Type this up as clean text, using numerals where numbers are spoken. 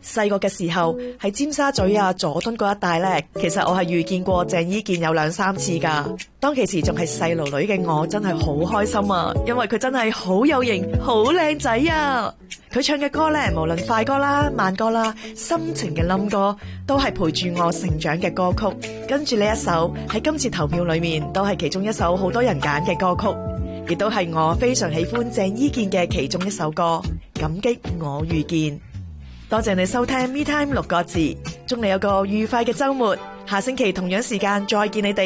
細個嘅時候喺尖沙咀啊、佐敦嗰一帶呢，其實我係遇見過鄭伊健有2-3次噶。當其時仲係細路女嘅我，真係好開心啊，因為佢真係好有型、好靚仔啊！佢唱嘅歌呢，無論快歌啦、慢歌啦、深情嘅冧歌，都係陪住我成長嘅歌曲。跟住呢一首喺今次投票裏面，都係其中一首好多人揀嘅歌曲，亦都係我非常喜歡鄭伊健嘅其中一首歌。感激我遇見。多謝你收聽 Me Time 6個字，祝你有個愉快嘅周末。下星期同樣時間再見你哋。